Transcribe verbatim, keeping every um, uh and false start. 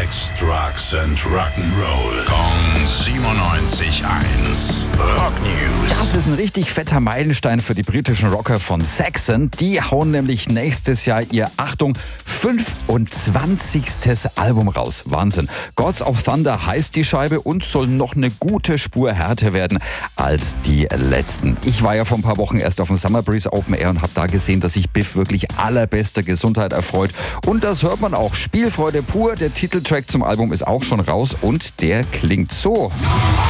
Sex, Drugs and Rock'n'Roll. Kong siebenundneunzig Komma eins. Rock News. Das ist ein richtig fetter Meilenstein für die britischen Rocker von Saxon. Die hauen nämlich nächstes Jahr ihr, Achtung, fünfundzwanzigstes Album raus. Wahnsinn. Gods of Thunder heißt die Scheibe und soll noch eine gute Spur härter werden als die letzten. Ich war ja vor ein paar Wochen erst auf dem Summer Breeze Open Air und habe da gesehen, dass sich Biff wirklich allerbester Gesundheit erfreut. Und das hört man auch. Spielfreude pur. Der Titeltrack zum Album ist auch schon raus und der klingt so.